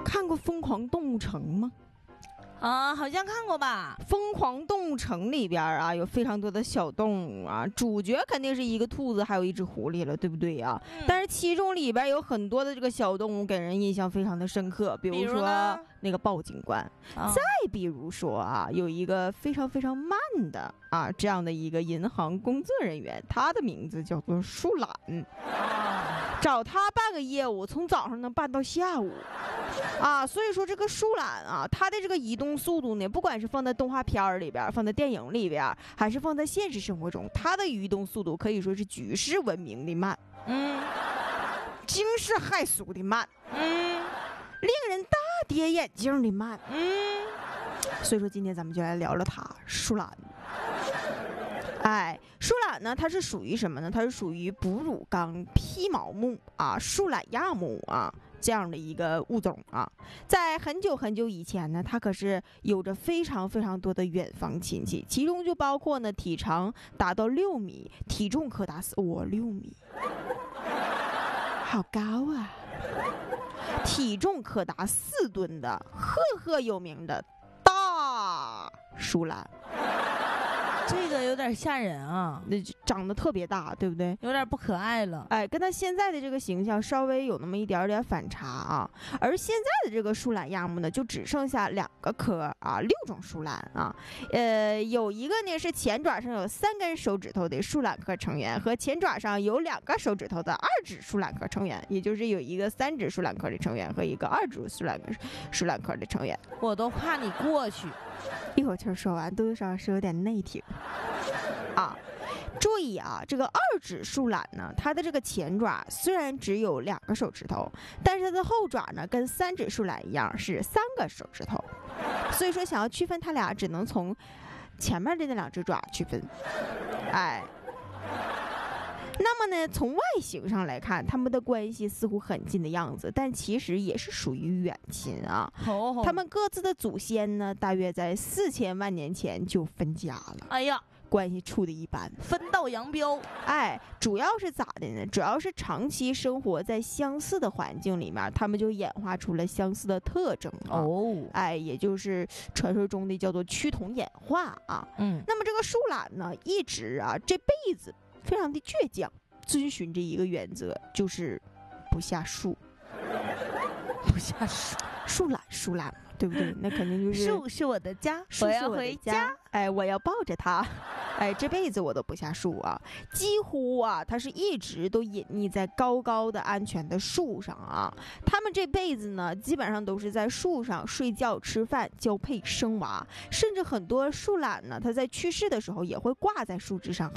看过《疯狂动物城》吗？ 啊，好像看过吧。 疯狂动物城里边啊，有非常多的小动物啊，主角肯定是一个兔子，还有一只狐狸了，对不对呀？但是其中里边有很多的这个小动物给人印象非常的深刻，比如说那个鲍警官，再比如说啊，有一个非常非常慢的啊这样的一个银行工作人员，他的名字叫做树懒，找他办个业务，从早上能办到下午。啊，所以说这个树懒啊，它的这个移动速度呢，不管是放在动画片里边，放在电影里边，还是放在现实生活中，它的移动速度可以说是举世闻名的慢，惊世骇俗的慢，令人大跌眼镜的慢，所以说今天咱们就来聊聊它，树懒。树懒呢，它是属于什么呢？它是属于哺乳纲披毛目啊，树懒亚目啊。这样的一个物种啊，在很久很久以前呢，它可是有着非常非常多的远房亲戚，其中就包括呢体长达到6米，体重可达6米，好高啊！体重可达4吨的赫赫有名的大树懒。 这个有点吓人啊， 那长得特别大，对不对？ 有点不可爱了。 跟他现在的这个形象稍微有那么一点点反差啊。而现在的这个树懒亚目呢，就只剩下2个科啊，6种树懒啊。有一个呢是前爪上有3根手指头的树懒科成员，和前爪上有2个手指头的2指树懒科成员，也就是有一个3指树懒科的成员和一个2指树懒科的成员。 我都怕你过去。 一口气说完，多少是有点内挺啊。注意啊，这个2指树懒呢，它的这个前爪虽然只有2个手指头，但是它的后爪呢跟3指树懒一样是3个手指头，所以说想要区分它俩，只能从前面的那2只爪区分。那么呢，从外形上来看，他们的关系似乎很近的样子，但其实也是属于远亲啊。他们各自的祖先呢，大约在4000万年前就分家了。 哎呀， 关系处的一般， 分道扬镳。 主要是咋的呢？主要是长期生活在相似的环境里面，他们就演化出了相似的特征也就是传说中的叫做趋同演化啊。那么这个树懒呢，一直啊这辈子非常的倔强，遵循着一个原则，就是不下树。 不下树， 树懒，对不对？那肯定就是树是我的家， 我要回家。我要抱着它。这辈子我都不下树啊，几乎啊，它是一直都隐匿在高高的安全的树上啊。他们这辈子呢，基本上都是在树上睡觉、吃饭、交配、生娃，甚至很多树懒呢，它在去世的时候也会挂在树枝上，